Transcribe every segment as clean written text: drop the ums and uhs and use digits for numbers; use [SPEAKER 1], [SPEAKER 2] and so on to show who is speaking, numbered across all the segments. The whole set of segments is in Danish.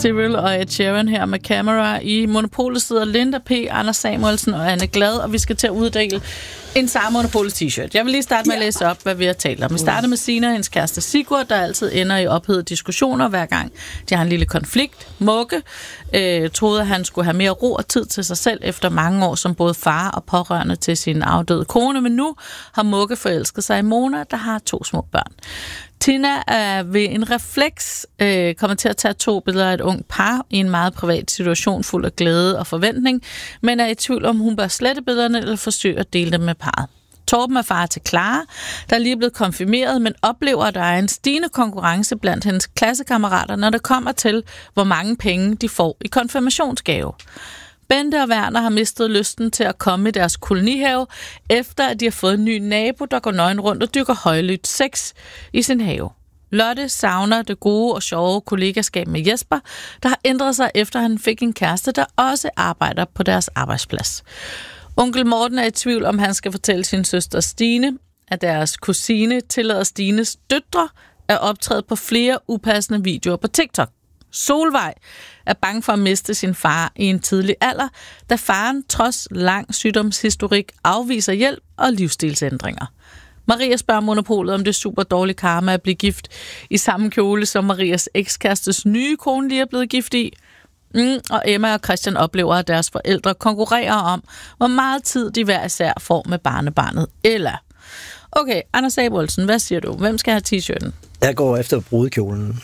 [SPEAKER 1] Cyril og Ed Sheeran her med Camera. I Monopolet sidder Linda P., Anders Samuelsen og Anne Glad, og vi skal til at uddele en Sara Monopolet t-shirt. Jeg vil lige starte med at læse op, hvad vi har talt om. Vi starter med Sina og hendes kæreste Sigurd, der altid ender i ophedede diskussioner hver gang de har en lille konflikt. Mugge troede, at han skulle have mere ro og tid til sig selv efter mange år som både far og pårørende til sin afdøde kone, men nu har Mugge forelsket sig i Mona, der har 2 små børn. Tina er ved en refleks kommer til at tage 2 billeder af et ung par i en meget privat situation fuld af glæde og forventning, men er i tvivl om, hun bør slette billederne eller forsøge at dele dem med parret. Torben er far til Clara, der er lige blevet konfirmeret, men oplever, at der er en stigende konkurrence blandt hendes klassekammerater, når det kommer til, hvor mange penge de får i konfirmationsgave. Bente og Werner har mistet lysten til at komme i deres kolonihave, efter at de har fået en ny nabo, der går nøgen rundt og dykker højlydt sex i sin have. Lotte savner det gode og sjove kollegaskab med Jesper, der har ændret sig efter han fik en kæreste, der også arbejder på deres arbejdsplads. Onkel Morten er i tvivl, om han skal fortælle sin søster Stine, at deres kusine tillader Stines døtre at optræde på flere upassende videoer på TikTok. Solvej er bange for at miste sin far i en tidlig alder, da faren trods lang sygdomshistorik afviser hjælp og livsstilsændringer. Maria spørger Monopolet, om det er super dårlig karma at blive gift i samme kjole, som Marias ekskærestes nye kone lige er blevet gift i. Og Emma og Christian oplever, at deres forældre konkurrerer om, hvor meget tid de hver især får med barnebarnet Ella. Okay, Anders Samuelsen, hvad siger du? Hvem skal have t-shirten?
[SPEAKER 2] Jeg går efter brudekjolen.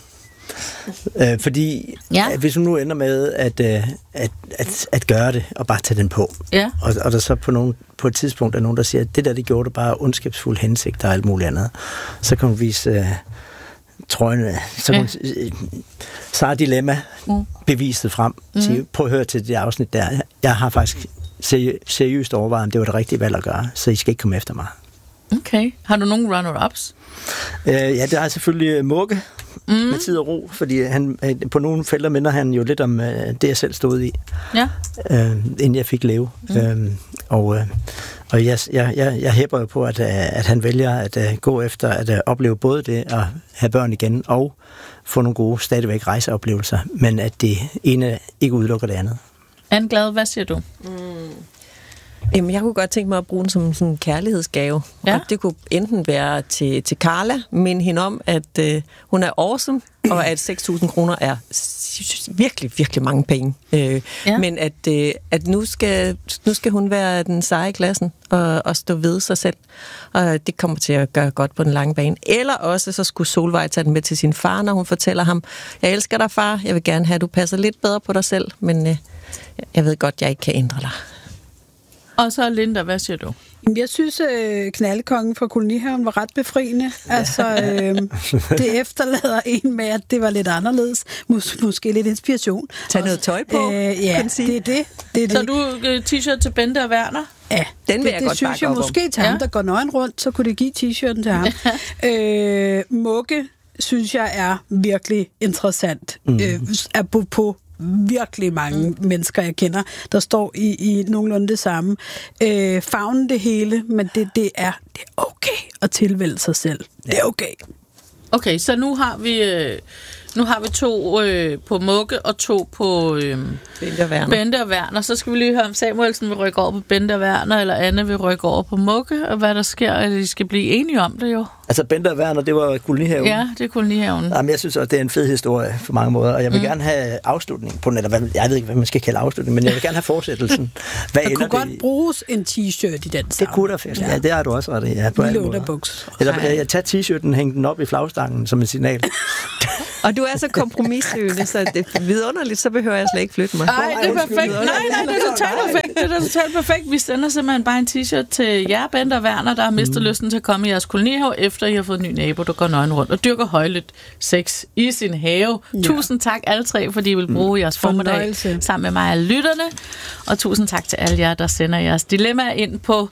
[SPEAKER 2] Fordi hvis hun nu ender med at gøre det og bare tage den på, og der så på et tidspunkt er nogen, der siger, at det der, det gjorde det bare ondskabsfuld hensigt og alt muligt andet, så kan hun vise trøjene, så kan hun Sara Dilemma beviset frem. Sige, prøv at høre til det afsnit der. Jeg har faktisk seriøst overvejet, om det var det rigtige valg at gøre, så I skal ikke komme efter mig.
[SPEAKER 1] Okay. Har du nogen runner-ups?
[SPEAKER 2] Ja, det er selvfølgelig Mugge med tid og ro, fordi han, på nogle felter minder han jo lidt om det, jeg selv stod i, inden jeg fik leve. Og jeg hæpper jo på, at han vælger at gå efter at opleve både det at have børn igen og få nogle gode, stadigvæk rejseoplevelser, men at det ene ikke udelukker det andet.
[SPEAKER 1] Anne Glad, hvad siger du?
[SPEAKER 3] Jamen, jeg kunne godt tænke mig at bruge den som sådan en kærlighedsgave. Ja. Og det kunne enten være til Carla, minde hende om, at hun er awesome, og at 6.000 kroner er virkelig, virkelig mange penge. Men at nu skal hun være den seje i klassen og stå ved sig selv. Og det kommer til at gøre godt på den lange bane. Eller også så skulle Solvej tage den med til sin far, når hun fortæller ham, jeg elsker dig, far, jeg vil gerne have, at du passer lidt bedre på dig selv, men jeg ved godt, jeg ikke kan ændre dig.
[SPEAKER 1] Og så Linda, hvad siger du?
[SPEAKER 4] Jeg synes, knaldekongen fra kolonihaven var ret befriende. Altså, det efterlader en med, at det var lidt anderledes. Måske lidt inspiration.
[SPEAKER 3] Tag noget tøj på,
[SPEAKER 4] ja, det er det.
[SPEAKER 1] Så du t-shirt til Bente og Werner?
[SPEAKER 4] Ja,
[SPEAKER 3] den vil jeg godt
[SPEAKER 4] synes jeg måske til ham, der går nøgen rundt, så kunne det give t-shirten til ham. Mugge, synes jeg, er virkelig interessant. På virkelig mange mennesker, jeg kender, der står i nogenlunde det samme. Favnen det hele, men det er okay at tilvælge sig selv. Det er okay.
[SPEAKER 1] Okay, så nu har vi 2 på Mugge og 2 på Bente og Werner. Så skal vi lige høre, om Samuelsen vil rykke over på Bente og Werner, eller Anne vil rykke over på Mugge, og hvad der sker, at de skal blive enige om det jo.
[SPEAKER 2] Altså Bente og Werner, det var kolonihaven.
[SPEAKER 1] Ja, det er kolonihaven.
[SPEAKER 2] Jamen, jeg synes også, det er en fed historie på mange måder, og jeg vil gerne have afslutning på den, eller jeg ved ikke, hvad man skal kalde afslutning, men jeg vil gerne have fortsættelsen.
[SPEAKER 4] Der kunne godt bruges en t-shirt i den sammen.
[SPEAKER 2] Det kunne der faktisk. Ja, det har du også ret i. Ja,
[SPEAKER 4] lille underbuks.
[SPEAKER 2] Eller jeg tager t-shirten, hænge den op i flagstangen som et signal.
[SPEAKER 3] Og du er så kompromissøgende, så det er vidunderligt, så behøver jeg slet ikke flytte mig.
[SPEAKER 1] Nej, det er perfekt. Nej, det er totalt perfekt. Det er totalt perfekt. Vi sender simpelthen bare en t-shirt til jer, Bente og Werner, der har mistet lysten til at komme i jeres kolonihave, efter I har fået en ny nabo, der går nøgen rundt og dyrker højlydt sex i sin have. Ja. Tusind tak alle 3, fordi I vil bruge jeres formiddag sammen med mig og lytterne. Og tusind tak til alle jer, der sender jeres dilemmaer ind på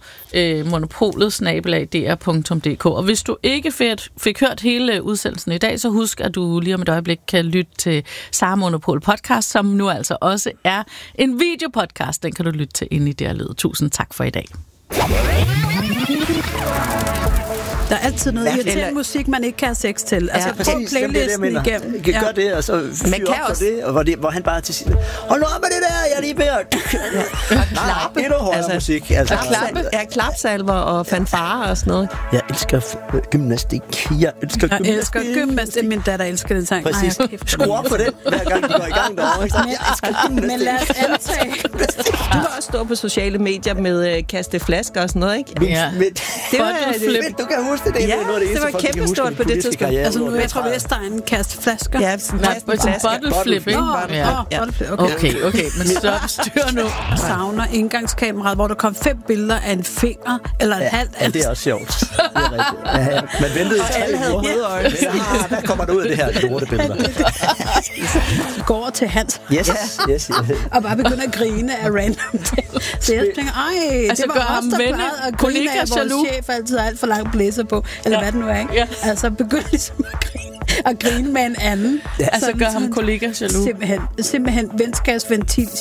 [SPEAKER 1] monopolet@dr.dk. Og hvis du ikke fik hørt hele udsendelsen i dag, så husk, at du lige om et øjeblik kan lytte til Sara Monopol podcast, som nu altså også er en videopodcast. Den kan du lytte til inde i DR Lyd. Tusind tak for i dag.
[SPEAKER 4] Der er altid noget irriterende musik, man ikke kan have sex til. Altså, prøv playlisten igennem.
[SPEAKER 2] Gør det, og så fyr op for det, og hvor han bare til sidst, hold nu op med det der, jeg er lige ved at...
[SPEAKER 3] klappe.
[SPEAKER 2] Endnu højere musik. Altså.
[SPEAKER 3] Klapsalver og fanfarer og sådan noget.
[SPEAKER 2] Jeg elsker gymnastik. Jeg elsker
[SPEAKER 4] gymnastik. Min datter elsker den sang.
[SPEAKER 2] Præcis. Skru op på den, hver gang du går i gang derovre.
[SPEAKER 4] Men lad os antage.
[SPEAKER 3] Du kan også stå på sociale medier med kaste flasker og sådan noget, ikke?
[SPEAKER 2] Ja.
[SPEAKER 3] Det var
[SPEAKER 2] du kan huske det.
[SPEAKER 3] Ja, det var kæmpestort på det tidspunkt.
[SPEAKER 4] Altså nu jeg tror Vestegnen kaste flasker.
[SPEAKER 3] Ja,
[SPEAKER 1] bottle flip, ikke? Okay, men styr nu.
[SPEAKER 4] Jeg savner indgangskameraet, hvor der kom 5 billeder af en finger eller en halvt.
[SPEAKER 2] Ja, det er også sjovt. Det er rigtigt. Man ventede i 3 uger. Der kommer der ud af det her lortebilleder.
[SPEAKER 4] Går over til Hans.
[SPEAKER 2] Yes.
[SPEAKER 4] Og bare begynder at grine af random ting. Så jeg tænker,
[SPEAKER 1] altså,
[SPEAKER 4] det var også der plejede at grine af, at vores chef altid har alt for lang blæser på. Eller hvad det nu er, ikke? Ja. Altså begynder ligesom at grine med en anden.
[SPEAKER 1] Ja. Altså gør ham kollega jaloux.
[SPEAKER 4] Simpelthen venskabsventil